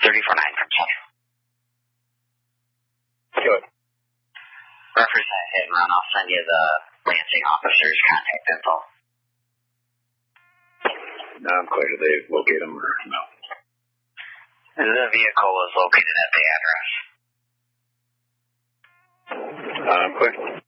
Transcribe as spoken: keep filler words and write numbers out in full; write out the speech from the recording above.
thirty-four nine from Central. Good. Reference that hit and run. I'll send you the Lansing officer's contact info. No, I'm clear. Did they locate him or no? The vehicle was located at the address. Uh, I'm clear.